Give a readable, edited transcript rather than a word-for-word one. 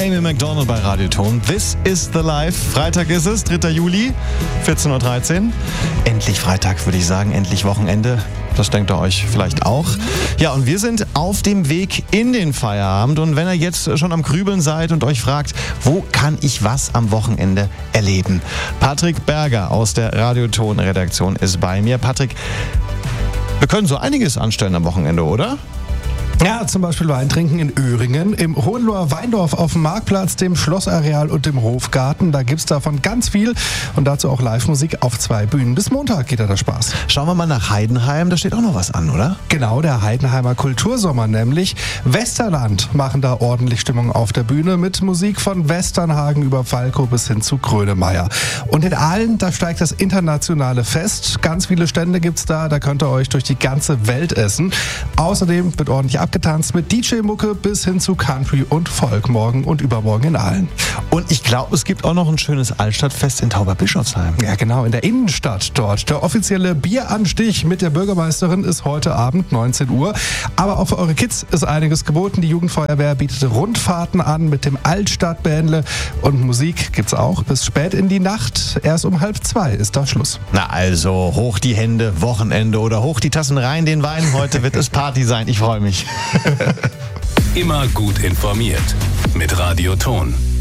Amy Macdonald bei Radioton. This is the Life. Freitag ist es, 3. Juli, 14.13 Uhr. Endlich Freitag, würde ich sagen, endlich Wochenende. Das denkt ihr euch vielleicht auch. Ja, und wir sind auf dem Weg in den Feierabend. Und wenn ihr jetzt schon am Grübeln seid und euch fragt, wo kann ich was am Wochenende erleben? Patrick Berger aus der Radioton-Redaktion ist bei mir. Patrick, wir können so einiges anstellen am Wochenende, oder? Ja, zum Beispiel Wein trinken in Öhringen, im Hohenloher Weindorf auf dem Marktplatz, dem Schlossareal und dem Hofgarten. Da gibt's davon ganz viel und dazu auch Live-Musik auf 2 Bühnen. Bis Montag geht da der Spaß. Schauen wir mal nach Heidenheim, da steht auch noch was an, oder? Genau, der Heidenheimer Kultursommer nämlich. Westerland machen da ordentlich Stimmung auf der Bühne mit Musik von Westernhagen über Falco bis hin zu Grönemeyer. Und in Aalen, da steigt das internationale Fest. Ganz viele Stände gibt's da könnt ihr euch durch die ganze Welt essen. Außerdem wird ordentlich abgetanzt mit DJ-Mucke bis hin zu Country und Folk morgen und übermorgen in Aalen. Und ich glaube, es gibt auch noch ein schönes Altstadtfest in Tauberbischofsheim. Ja, genau, in der Innenstadt dort. Der offizielle Bieranstich mit der Bürgermeisterin ist heute Abend 19 Uhr. Aber auch für eure Kids ist einiges geboten. Die Jugendfeuerwehr bietet Rundfahrten an mit dem Altstadtbändle. Und Musik gibt's auch bis spät in die Nacht. Erst um 1:30 ist da Schluss. Na also, hoch die Hände, Wochenende oder hoch die Tassen rein, den Wein. Heute wird es Party sein. Ich freue mich. Immer gut informiert mit Radioton.